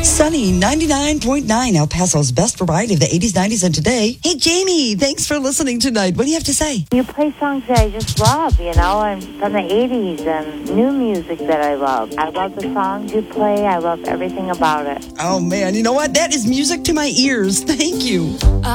Sunny 99.9, El Paso's best variety of the 80s, 90s, and today. Hey, Jamie, thanks for listening tonight. What do you have to say? You play songs that I just love, and from the 80s and new music that I love. I love the songs you play. I love everything about it. Oh, man, you know what? That is music to my ears. Thank you.